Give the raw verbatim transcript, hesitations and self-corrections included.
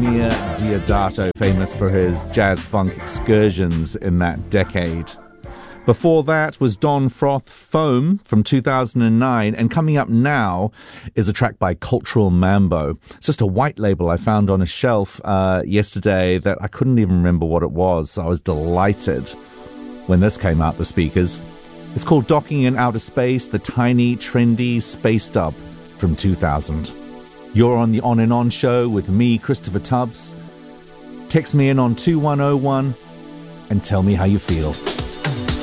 Vladimir Diodato, famous for his jazz-funk excursions in that decade. Before that was Don Froth, Foam, from two thousand nine, and coming up now is a track by Cultural Mambo. It's just a white label I found on a shelf uh, yesterday that I couldn't even remember what it was, so I was delighted when this came out the speakers. It's called Docking in Outer Space, the tiny, trendy space dub from two thousand. You're on the On and On show with me, Christopher Tubbs. Text me in on two one oh one and tell me how you feel.